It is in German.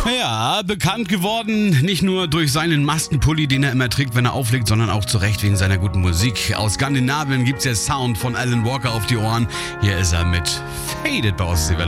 Ja, bekannt geworden, nicht nur durch seinen Maskenpulli, den er immer trägt, wenn er auflegt, sondern auch zu Recht wegen seiner guten Musik. Aus Skandinavien gibt's jetzt Sound von Alan Walker auf die Ohren. Hier ist er mit Faded bei Ostseewelle.